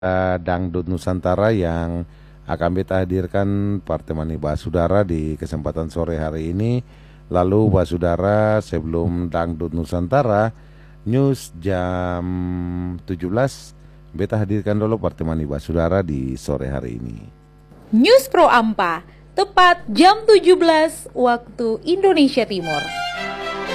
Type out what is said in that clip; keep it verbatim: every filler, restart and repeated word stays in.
uh, Dangdut Nusantara yang akan beta hadirkan Partemani Basudara di kesempatan sore hari ini. Lalu Basudara, sebelum Dangdut Nusantara News jam tujuh belas, beta hadirkan dulu Partemani Basudara di sore hari ini. News Pro Ampa, tepat jam tujuh belas waktu Indonesia Timur.